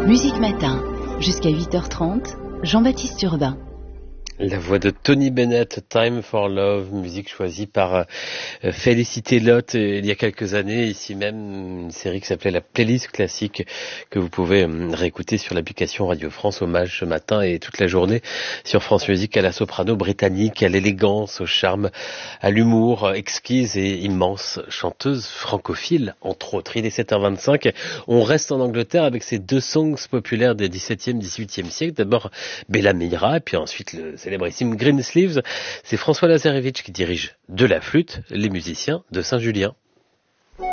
Musique Matin, jusqu'à 8h30, Jean-Baptiste Urbain. La voix de Tony Bennett, Time for Love, musique choisie par Félicité Lotte il y a quelques années, ici même, une série qui s'appelait la playlist classique que vous pouvez réécouter sur l'application Radio France, hommage ce matin et toute la journée sur France Musique à la soprano britannique, à l'élégance, au charme, à l'humour exquise et immense chanteuse francophile, entre autres. Il est 7h25, on reste en Angleterre avec ces deux songs populaires des 17e, 18e siècle. D'abord Bella Meira et puis ensuite le célébrissime Greensleeves. C'est François Lazarevitch qui dirige de la flûte les musiciens de Saint-Julien.